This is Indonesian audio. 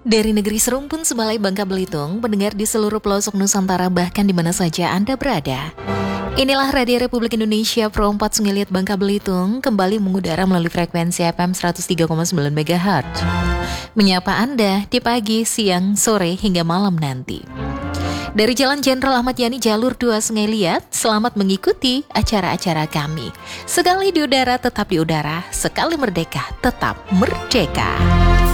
Dari negeri serumpun Sebalai Bangka Belitung, pendengar di seluruh pelosok Nusantara bahkan di mana saja Anda berada. Inilah Radio Republik Indonesia Pro 4 Sungai Liat Bangka Belitung kembali mengudara melalui frekuensi FM 103,9 MHz. Menyapa Anda di pagi, siang, sore hingga malam nanti. Dari Jalan Jenderal Ahmad Yani Jalur 2 Sungai Liat, selamat mengikuti acara-acara kami. Sekali di udara tetap di udara, sekali merdeka tetap merdeka.